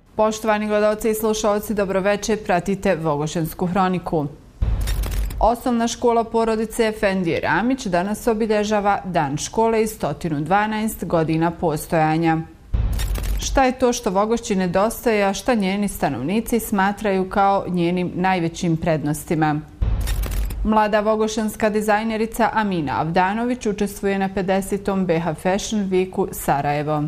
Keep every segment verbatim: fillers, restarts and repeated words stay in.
Poštovani gledalci i slušalci, dobroveče, pratite Vogošćansku hroniku. Osnovna škola porodice Efendije Ramić danas obilježava Dan škole i sto dvanaest godina postojanja. Šta je to što Vogošći nedostaje, a šta njeni stanovnici smatraju kao njenim najvećim prednostima? Mlada vogošćanska dizajnerica Amina Avdanović učestvuje na pedesetom B H Fashion Weeku Sarajevo.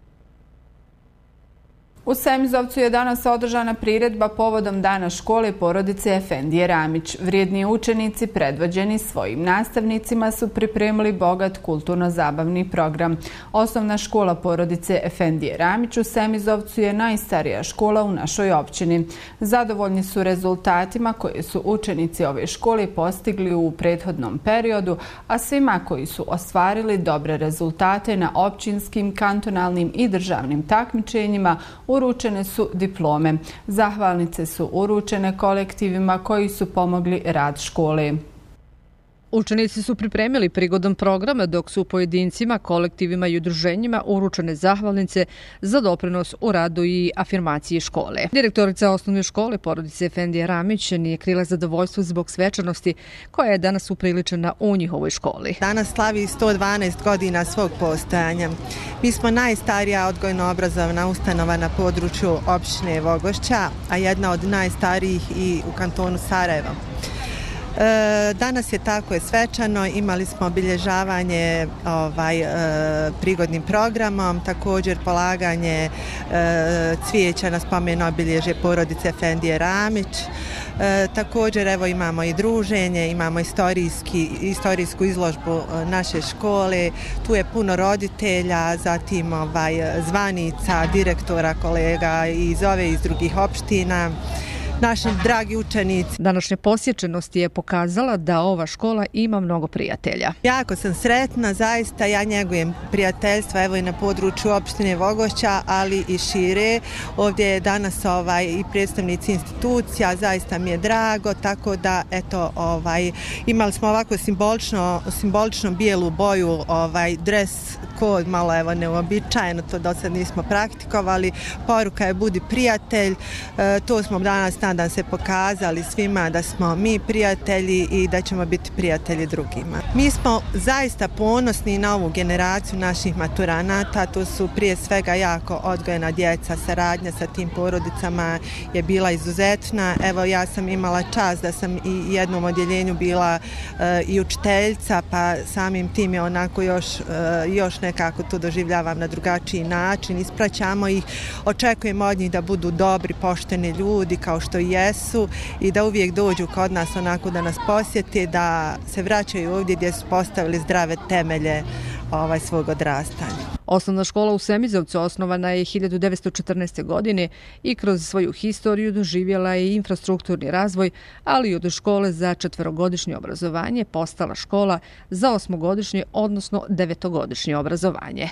U Semizovcu je danas održana priredba povodom Dana škole porodice Efendije Ramić. Vrijedni učenici predvođeni svojim nastavnicima su pripremili bogat kulturno-zabavni program. Osnovna škola porodice Efendije Ramić u Semizovcu je najstarija škola u našoj općini. Zadovoljni su rezultatima koje su učenici ove škole postigli u prethodnom periodu, a svima koji su ostvarili dobre rezultate na općinskim, kantonalnim i državnim takmičenjima uručene su diplome. Zahvalnice su uručene kolektivima koji su pomogli rad škole. Učenici su pripremili prigodan program, dok su pojedincima, kolektivima i udruženjima uručene zahvalnice za doprinos u radu i afirmaciji škole. Direktorica osnovne škole porodice Efendije Ramić nije krila zadovoljstvo zbog svečanosti koja je danas upriličena u njihovoj školi. Danas slavi sto dvanaest godina svog postojanja. Mi smo najstarija odgojno-obrazovna ustanova na području općine Vogošća, a jedna od najstarijih i u kantonu Sarajevo. Danas je tako je svečano, imali smo obilježavanje ovaj, prigodnim programom, također polaganje cvijeća na spomen obilježje porodice Efendije Ramić. E, također evo imamo i druženje, imamo istorijski, istorijsku izložbu naše škole, tu je puno roditelja, zatim ovaj, zvanica, direktora, kolega iz ove iz drugih opština. Naši dragi učenici. Današnja posjećenost je pokazala da ova škola ima mnogo prijatelja. Jako sam sretna, zaista ja njegujem prijateljstva evo i na području opštine Vogošća, ali i šire. Ovdje je danas ovaj i predstavnici institucija, zaista mi je drago, tako da eto ovaj imali smo ovako simbolično simbolično bijelu boju, ovaj dres kod malo evo neuobičajeno, to do sad nismo praktikovali. Poruka je budi prijatelj. E, to smo danas nadam se pokazali svima da smo mi prijatelji i da ćemo biti prijatelji drugima. Mi smo zaista ponosni na ovu generaciju naših maturanata, to su prije svega jako odgojena djeca, saradnja sa tim porodicama je bila izuzetna. Evo ja sam imala čast da sam i jednom odjeljenju bila e, i učiteljica, pa samim tim je onako još, e, još nekako to doživljavam na drugačiji način. Ispraćamo ih, očekujemo od njih da budu dobri, pošteni ljudi kao što i jesu i da uvijek dođu kod nas onako da nas posjeti, da se vraćaju ovdje gdje su postavili zdrave temelje ovaj, svog odrastanja. Osnovna škola u Semizovcu osnovana je hiljadu devetsto četrnaeste. godine i kroz svoju historiju doživjela je infrastrukturni razvoj, ali i od škole za četverogodišnje obrazovanje postala škola za osmogodišnje, odnosno devetogodišnje obrazovanje.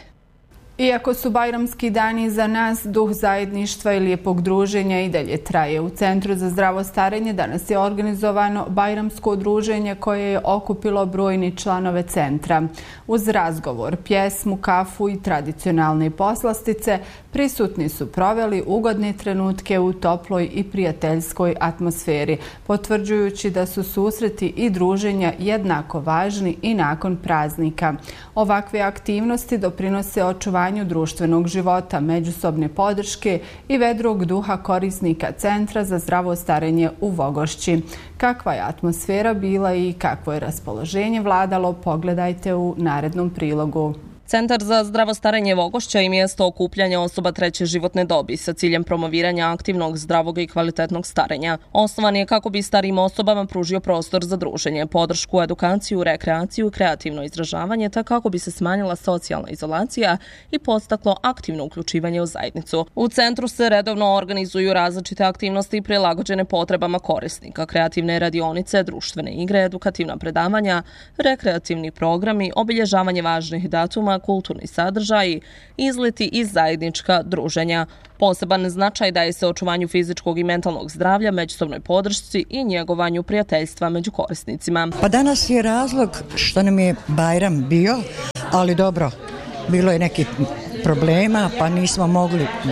Iako su bajramski dani za nas, duh zajedništva i lijepog druženja i dalje traje. U Centru za zdravo starenje danas je organizovano bajramsko druženje koje je okupilo brojni članove centra. Uz razgovor, pjesmu, kafu i tradicionalne poslastice, prisutni su proveli ugodne trenutke u toploj i prijateljskoj atmosferi, potvrđujući da su susreti i druženja jednako važni i nakon praznika. Ovakve aktivnosti doprinose očuvanju društvenog života, međusobne podrške i vedrog duha korisnika Centra za zdravo starenje u Vogošći. Kakva je atmosfera bila i kakvo je raspoloženje vladalo, pogledajte u narednom prilogu. Centar za zdravo starenje Vogošća je mjesto okupljanja osoba treće životne dobi sa ciljem promoviranja aktivnog, zdravog i kvalitetnog starenja. Osnovan je kako bi starijim osobama pružio prostor za druženje, podršku, edukaciju, rekreaciju i kreativno izražavanje, tako kako bi se smanjila socijalna izolacija i podstaklo aktivno uključivanje u zajednicu. U centru se redovno organizuju različite aktivnosti prilagođene potrebama korisnika, kreativne radionice, društvene igre, edukativna predavanja, rekreativni programi, obilježavanje važnih datuma, kulturni sadržaji, izleti i zajednička druženja. Poseban značaj daje se očuvanju fizičkog i mentalnog zdravlja, međusobnoj podršci i njegovanju prijateljstva među korisnicima. Pa danas je razlog što nam je Bajram bio, ali dobro, bilo je nekih problema pa nismo mogli da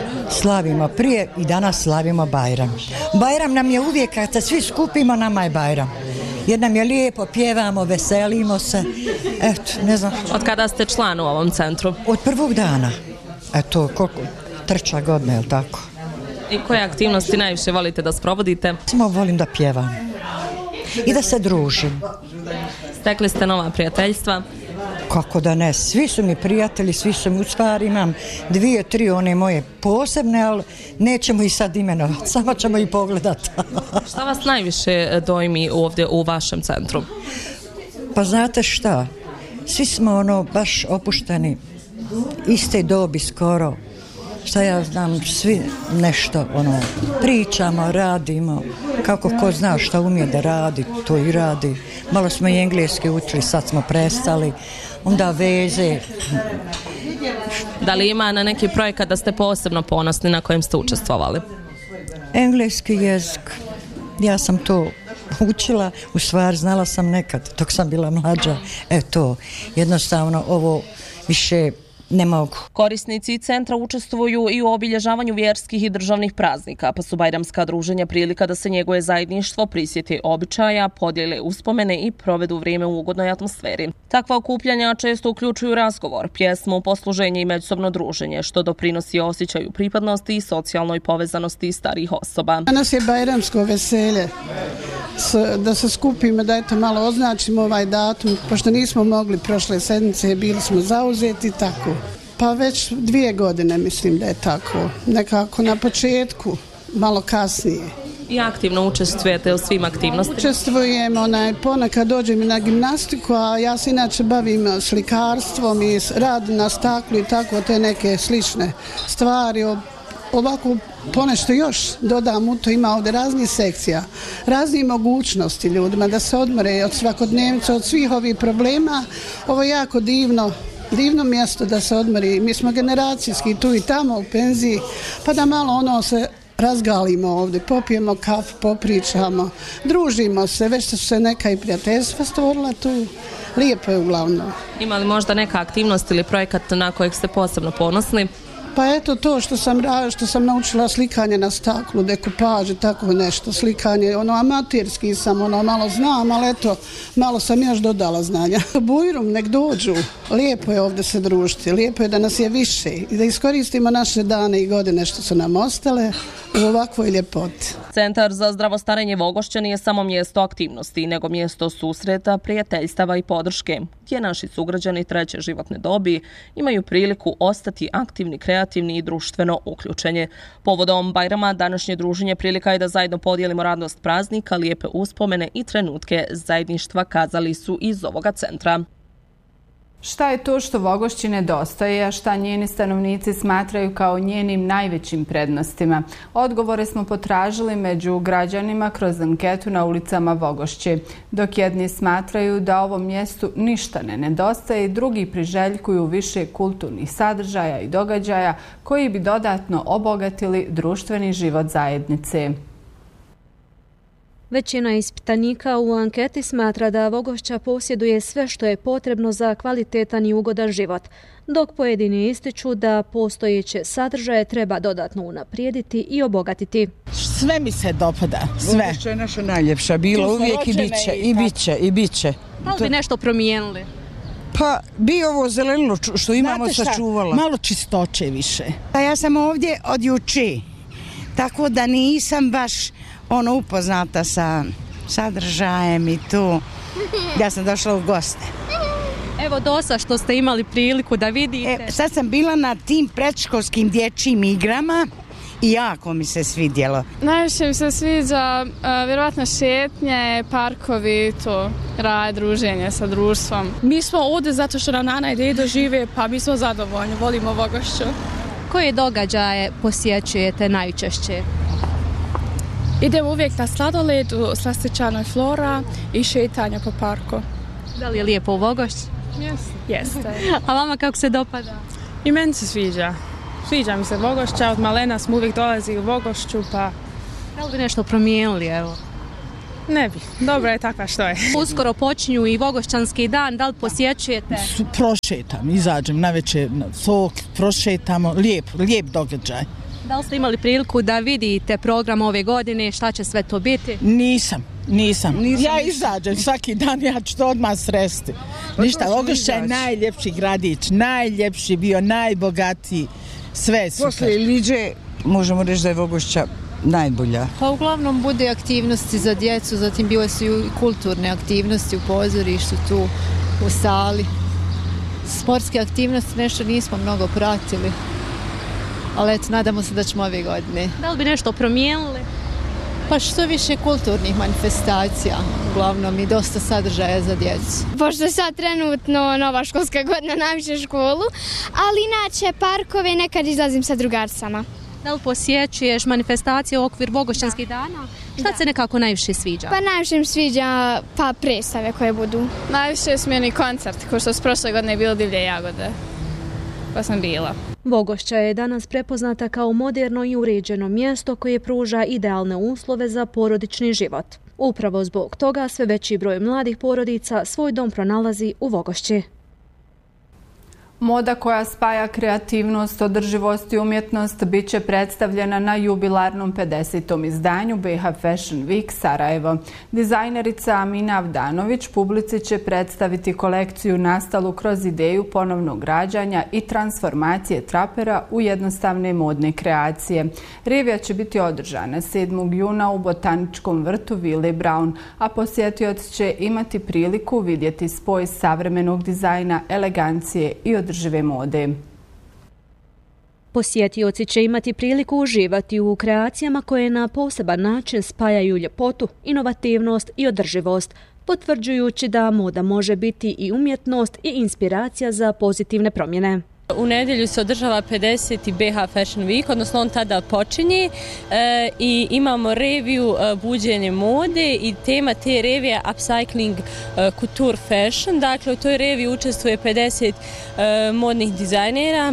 slavimo prije i danas slavimo Bajram. Bajram nam je uvijek, kad se svi skupimo, nama je Bajram. Jer nam je lijepo, pjevamo, veselimo se. Eto, ne znam. Od kada ste član u ovom centru? Od prvog dana. Eto, koliko? Treća godina, je li tako? I koje aktivnosti najviše volite da sprovodite? Samo volim da pjevam. I da se družim. Stekli ste nova prijateljstva? Kako da ne, svi su mi prijatelji, svi su mi, u stvari imam dvije, tri one moje posebne, ali nećemo ih sad imenovati, samo ćemo ih pogledati. Šta vas najviše dojmi ovdje u vašem centru? Pa znate šta, svi smo ono baš opušteni, iste dobi skoro, šta ja znam, svi nešto ono, pričamo, radimo, kako ko zna šta umije da radi, to i radi. Malo smo i engleski učili, sad smo prestali, onda veze. Da li ima na neki projekat da ste posebno ponosni na kojem ste učestvovali? Engleski jezik, ja sam to učila, u stvari znala sam nekad, dok sam bila mlađa, e to, jednostavno ovo više ne mogu. Korisnici centra učestvuju i u obilježavanju vjerskih i državnih praznika, pa su bajramska druženja prilika da se njeguje zajedništvo, prisjeti običaja, podijele uspomene i provedu vrijeme u ugodnoj atmosferi. Takva okupljanja često uključuju razgovor, pjesmu, posluženje i međusobno druženje, što doprinosi osjećaju pripadnosti i socijalnoj povezanosti starijih osoba. Danas je bajramsko veselje, da se skupimo, da eto malo označimo ovaj datum, pošto nismo mogli prošle sedmice, bili smo zauzeti, tako. Pa već dvije godine mislim da je tako, nekako na početku, malo kasnije. I aktivno učestvujete u svim aktivnostima? Učestvujem, onaj, ponekad dođem i na gimnastiku, a ja se inače bavim slikarstvom i rad na staklu i tako, te neke slične stvari. Ovako ponešto još dodam u to, ima ovdje raznih sekcija, raznih mogućnosti ljudima da se odmore od svakodnevnice, od svih ovih problema. Ovo je jako divno, divno mjesto da se odmori. Mi smo generacijski tu i tamo u penziji, pa da malo ono se razgalimo ovdje, popijemo kafu, popričamo, družimo se, već su se neka i prijateljstva stvorila tu. Lijepo je uglavnom. Ima li možda neka aktivnost ili projekat na kojeg ste posebno ponosni? Pa eto to što sam, što sam naučila slikanje na staklu, dekupaže, tako nešto, slikanje, ono amaterski sam, ono malo znam, ali eto, malo sam još dodala znanja. Bujrum, nek dođu, lijepo je ovdje se družiti, lijepo je da nas je više i da iskoristimo naše dane i godine što su nam ostale u ovakvoj ljepoti. Centar za zdravo starenje Vogošća nije samo mjesto aktivnosti, nego mjesto susreta, prijateljstava i podrške, gdje naši sugrađani treće životne dobi imaju priliku ostati aktivni, kreativni i društveno uključenje. Povodom Bajrama današnje druženje prilika je da zajedno podijelimo radnost praznika, lijepe uspomene i trenutke zajedništva, kazali su iz ovoga centra. Šta je to što Vogošći nedostaje, a šta njeni stanovnici smatraju kao njenim najvećim prednostima? Odgovore smo potražili među građanima kroz anketu na ulicama Vogošće. Dok jedni smatraju da ovom mjestu ništa ne nedostaje, drugi priželjkuju više kulturnih sadržaja i događaja koji bi dodatno obogatili društveni život zajednice. Većina ispitanika u anketi smatra da Vogošća posjeduje sve što je potrebno za kvalitetan i ugodan život, dok pojedini ističu da postojeće sadržaje treba dodatno unaprijediti i obogatiti. Sve mi se dopada, sve. Vogošća je naša najljepša, bilo uvijek i bit će, i bit će, i bit će. Da li bi nešto promijenili? Pa bi ovo zelenilo što imamo sačuvala. Malo čistoće više. Pa ja sam ovdje od juče, tako da nisam baš ono upoznata sa sadržajem i tu. Ja sam došla u goste. Evo dosta što ste imali priliku da vidite. E, sad sam bila na tim predškolskim dječjim igrama i jako mi se svidjelo. Najviše mi se sviđa uh, vjerovatno šetnje, parkovi, to rad, druženje sa društvom. Mi smo ovdje zato što nam nana i dedo žive, pa mi smo zadovoljni, volimo Vogošću. Koje događaje posjećujete najčešće? Idemo uvijek na sladoled u slastičanoj Flora i šetanje po parku. Da li je lijepo u Vogošći? Jeste. Jeste. A vama kako se dopada? I meni se sviđa. Sviđa mi se Vogošća, od malena smo uvijek dolazili u Vogošću, pa... Da li bi nešto promijenili, evo? Ne bi, dobro je takva što je. Uskoro počinju i Vogošćanski dan, da li posjećujete? Prošetam, izađem na večer na sok, prošetamo, lijep, lijep događaj. Da li ste imali priliku da vidite program ove godine, šta će sve to biti? Nisam, nisam. Nisam ja ništa. izađem svaki dan, ja ću to odmah sresti. Ništa, Vogošća je najljepši gradić, najljepši bio, najbogatiji, sve je super. Posle Iliđe možemo reći da je Vogošća najbolja. Pa uglavnom bude aktivnosti za djecu, zatim bile su i kulturne aktivnosti u pozorištu tu u sali. Sportske aktivnosti nešto nismo mnogo pratili, ali eto, nadamo se da ćemo ove godine. Da li bi nešto promijenili? Pa što više kulturnih manifestacija, uglavnom i dosta sadržaja za djecu. Pošto je sad trenutno nova školska godina, najviše školu, ali inače parkove nekad izlazim sa drugarcama. Da li posjećuješ manifestacije u okvir Vogošćanskih dana? Šta se nekako najviše sviđa? Pa najviše mi sviđa pa predstave koje budu. Najviše su meni koncerti, ko što s prošle godine je bilo Divlje jagode, pa sam bila. Vogošća je danas prepoznata kao moderno i uređeno mjesto koje pruža idealne uslove za porodični život. Upravo zbog toga sve veći broj mladih porodica svoj dom pronalazi u Vogošći. Moda koja spaja kreativnost, održivost i umjetnost bit će predstavljena na jubilarnom pedesetom izdanju B H Fashion Week Sarajevo. Dizajnerica Amina Avdanović publici će predstaviti kolekciju nastalu kroz ideju ponovnog rađanja i transformacije trapera u jednostavne modne kreacije. Revija će biti održana sedmog juna u Botaničkom vrtu Vile Brown, a posjetioci će imati priliku vidjeti spoj savremenog dizajna, elegancije i održivosti. Održive mode. Posjetioci će imati priliku uživati u kreacijama koje na poseban način spajaju ljepotu, inovativnost i održivost, potvrđujući da moda može biti i umjetnost i inspiracija za pozitivne promjene. U nedjelju se održava pedeseti B H Fashion Week, odnosno on tada počinje e, i imamo reviju e, buđenje mode i tema te revije Upcycling e, Couture Fashion. Dakle, u toj reviji učestvuje pedeset e, modnih dizajnera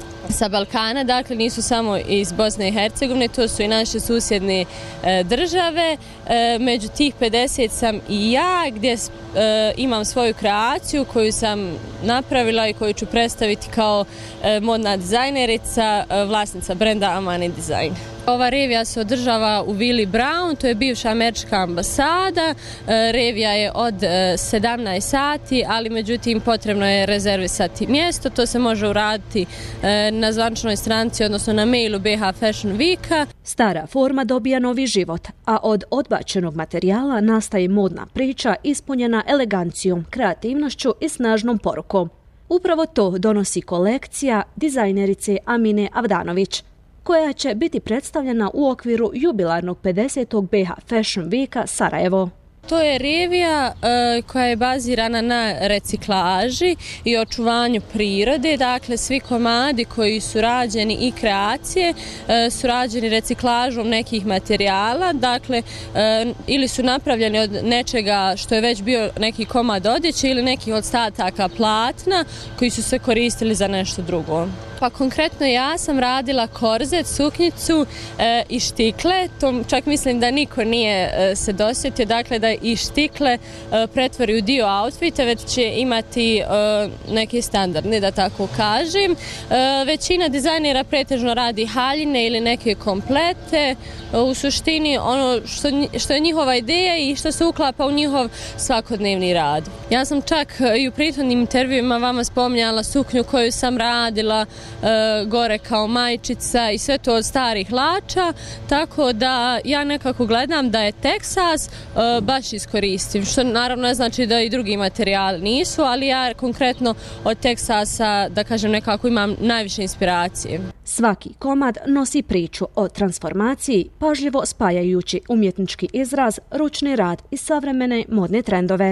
sa Balkana, dakle nisu samo iz Bosne i Hercegovine, to su i naše susjedne e, države. E, među tih pedeset sam i ja, gdje e, imam svoju kreaciju koju sam napravila i koju ću predstaviti kao e, modna dizajnerica, e, vlasnica brenda Amani Design. Ova revija se održava u Vili Brown, to je bivša američka ambasada. Revija je od sedamnaest sati, ali međutim potrebno je rezervisati mjesto. To se može uraditi na zvaničnoj stranici, odnosno na mailu B H Fashion Weeka. Stara forma dobija novi život, a od odbačenog materijala nastaje modna priča ispunjena elegancijom, kreativnošću i snažnom porukom. Upravo to donosi kolekcija dizajnerice Amine Avdanović, koja će biti predstavljena u okviru jubilarnog pedesetog B H Fashion Weeka Sarajevo. To je revija e, koja je bazirana na reciklaži i očuvanju prirode. Dakle, svi komadi koji su rađeni i kreacije e, su rađeni reciklažom nekih materijala. Dakle, e, ili su napravljeni od nečega što je već bio neki komad odjeće ili nekih ostataka platna koji su se koristili za nešto drugo. Pa konkretno ja sam radila korzet, suknjicu e, i štikle. To čak mislim da niko nije e, se dosjetio. Dakle, da i štikle e, pretvori u dio outfita, već će imati e, neki standardni, da tako kažem. E, većina dizajnera pretežno radi haljine ili neke komplete. E, u suštini ono što, što je njihova ideja i što se uklapa u njihov svakodnevni rad. Ja sam čak i u prethodnim intervjuima vama spominjala suknju koju sam radila E, gore kao majčica i sve to od starih lača, tako da ja nekako gledam da je Teksas e, baš iskoristiv, što naravno ne znači da i drugi materijali nisu, ali ja konkretno od Teksasa, da kažem, nekako imam najviše inspiracije. Svaki komad nosi priču o transformaciji, pažljivo spajajući umjetnički izraz, ručni rad i savremene modne trendove.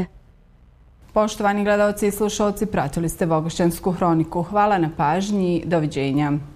Poštovani gledalci i slušalci, pratili ste Vogošćansku hroniku. Hvala na pažnji. Doviđenja.